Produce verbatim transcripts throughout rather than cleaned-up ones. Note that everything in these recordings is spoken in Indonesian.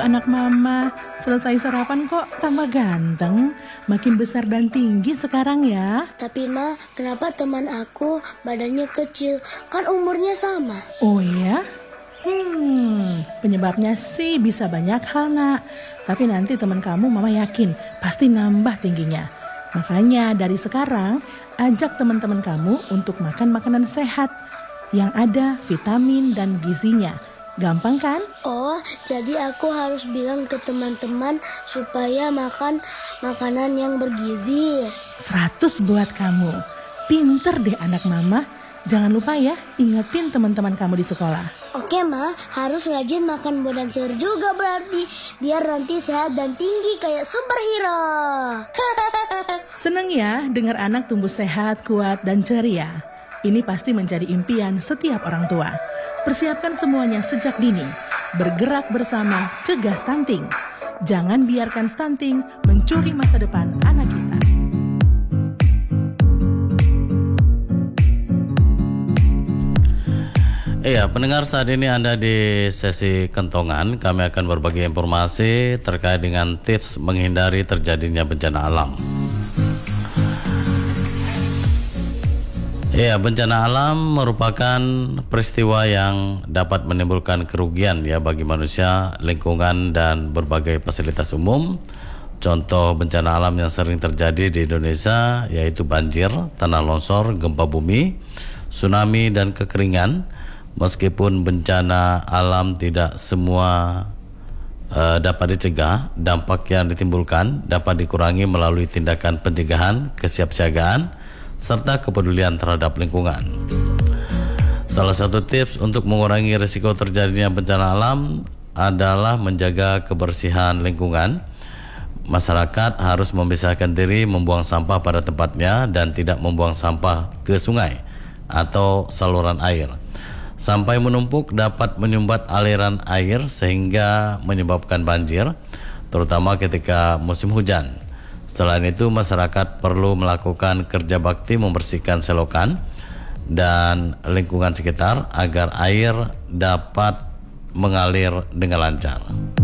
anak mama. Selesai sarapan kok tambah ganteng. Makin besar dan tinggi sekarang ya. Tapi Ma, kenapa teman aku badannya kecil? Kan umurnya sama. Oh ya? Hmm, penyebabnya sih bisa banyak hal nak. Tapi nanti teman kamu mama yakin pasti nambah tingginya. Makanya dari sekarang ajak teman-teman kamu untuk makan makanan sehat yang ada vitamin dan gizinya. Gampang kan? Oh, jadi aku harus bilang ke teman-teman supaya makan makanan yang bergizi. Seratus buat kamu. Pinter deh anak mama. Jangan lupa ya, ingetin teman-teman kamu di sekolah. Oke Ma, harus rajin makan buah dan sayur juga berarti. Biar nanti sehat dan tinggi kayak superhero. Seneng ya dengar anak tumbuh sehat, kuat, dan ceria. Ini pasti menjadi impian setiap orang tua. Persiapkan semuanya sejak dini. Bergerak bersama, cegah stunting. Jangan biarkan stunting mencuri masa depan anak kita. Iya, pendengar, saat ini Anda di sesi kentongan. Kami akan berbagi informasi terkait dengan tips menghindari terjadinya bencana alam. Ya, bencana alam merupakan peristiwa yang dapat menimbulkan kerugian ya bagi manusia, lingkungan, dan berbagai fasilitas umum. Contoh bencana alam yang sering terjadi di Indonesia yaitu banjir, tanah longsor, gempa bumi, tsunami, dan kekeringan. Meskipun bencana alam tidak semua uh, dapat dicegah, dampak yang ditimbulkan dapat dikurangi melalui tindakan pencegahan, kesiapsiagaan, serta kepedulian terhadap lingkungan. Salah satu tips untuk mengurangi risiko terjadinya bencana alam adalah menjaga kebersihan lingkungan. Masyarakat harus memisahkan diri membuang sampah pada tempatnya dan tidak membuang sampah ke sungai atau saluran air. Sampai menumpuk dapat menyumbat aliran air sehingga menyebabkan banjir, terutama ketika musim hujan. Selain itu, masyarakat perlu melakukan kerja bakti membersihkan selokan dan lingkungan sekitar agar air dapat mengalir dengan lancar.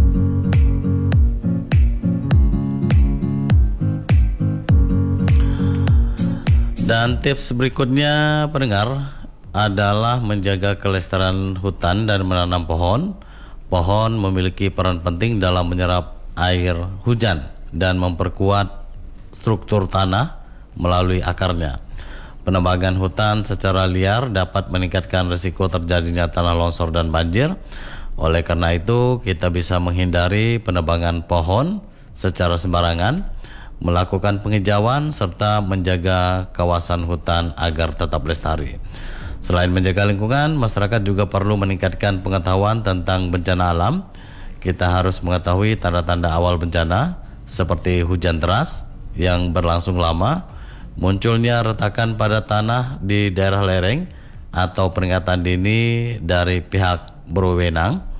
Dan tips berikutnya, pendengar, adalah menjaga kelestarian hutan dan menanam pohon. Pohon memiliki peran penting dalam menyerap air hujan dan memperkuat struktur tanah melalui akarnya. Penebangan hutan secara liar dapat meningkatkan risiko terjadinya tanah longsor dan banjir. Oleh karena itu, kita bisa menghindari penebangan pohon secara sembarangan, melakukan penghijauan, serta menjaga kawasan hutan agar tetap lestari. Selain menjaga lingkungan, masyarakat juga perlu meningkatkan pengetahuan tentang bencana alam. Kita harus mengetahui tanda-tanda awal bencana seperti hujan deras yang berlangsung lama, munculnya retakan pada tanah di daerah lereng, atau peringatan dini dari pihak berwenang.